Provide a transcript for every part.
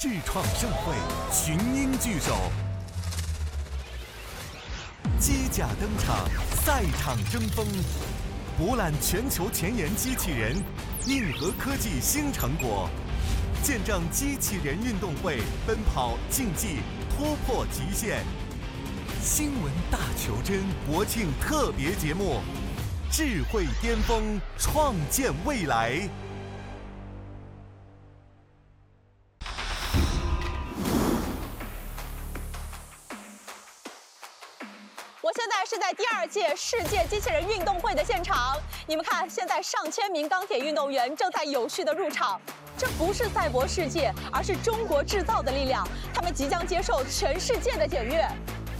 智创盛会，群英聚首，机甲登场，赛场争锋，博览全球前沿机器人，硬核科技新成果，见证机器人运动会奔跑竞技突破极限。新闻大求真国庆特别节目，智慧巅峰，创建未来。 我现在是在第2届世界机器人运动会的现场，你们看，现在上千名钢铁运动员正在有序的入场。这不是赛博世界，而是中国制造的力量，他们即将接受全世界的检阅。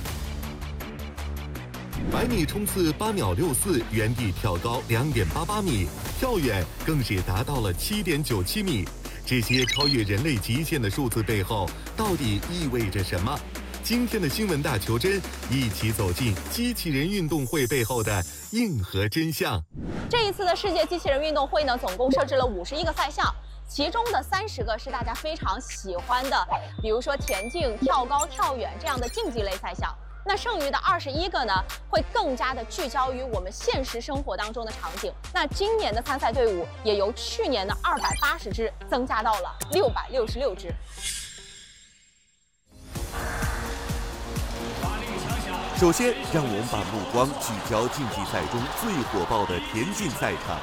100米冲刺8秒64，原地跳高2.88米，跳远更是达到了7.97米。这些超越人类极限的数字背后，到底意味着什么？今天的新闻大求真，一起走进机器人运动会背后的硬核真相。 这一次的世界机器人运动会呢，总共设置了51个赛项，其中的30个是大家非常喜欢的，比如说田径、跳高、跳远这样的竞技类赛项。那剩余的21个呢，会更加的聚焦于我们现实生活当中的场景。那今年的参赛队伍也由去年的280支增加到了666支。 首先，让我们把目光聚焦竞技赛中最火爆的田径赛场。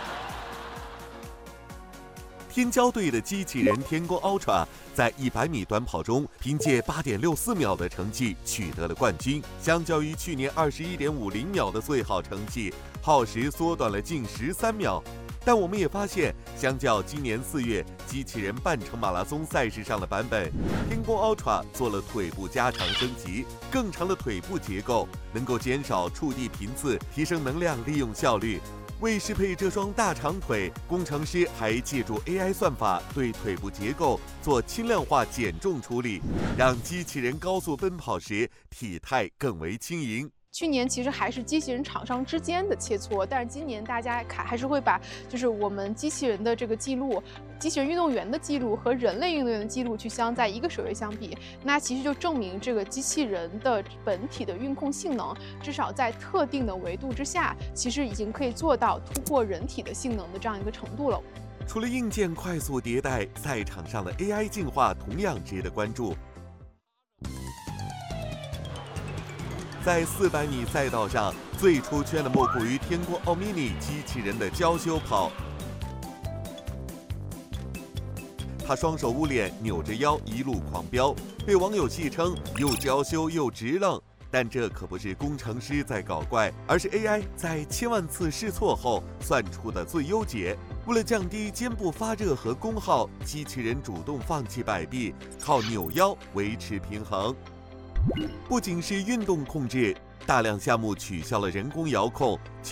天骄队的机器人天宫 Ultra 在100米短跑中凭借8.64秒的成绩取得了冠军，相较于去年21.50秒的最好成绩，耗时缩短了近13秒。但我们也发现，相较今年4月机器人半程马拉松赛事上的版本，天宫 Ultra 做了腿部加长升级，更长的腿部结构能够减少触地频次，提升能量利用效率。为适配这双大长腿，工程师还借助 AI 算法对腿部结构做轻量化减重处理，让机器人高速奔跑时体态更为轻盈。 去年其实还是机器人厂商之间的切磋，但是今年大家还是会把就是我们机器人的这个记录、机器人运动员的记录和人类运动员的记录去在一个水位相比，那其实就证明这个机器人的本体的运控性能，至少在特定的维度之下，其实已经可以做到突破人体的性能的这样一个程度了。 除了硬件快速迭代，赛场上的 AI 进化同样值得关注。在400米赛道上，最出圈的莫过于天宫奥 mini 机器人的娇羞跑。他双手捂脸，扭着腰一路狂飙，被网友戏称又娇羞又直愣。但这可不是工程师在搞怪，而是 AI 在千万次试错后算出的最优解。为了降低肩部发热和功耗，机器人主动放弃摆臂，靠扭腰维持平衡。不仅是运动控制，大量项目取消了人工遥控。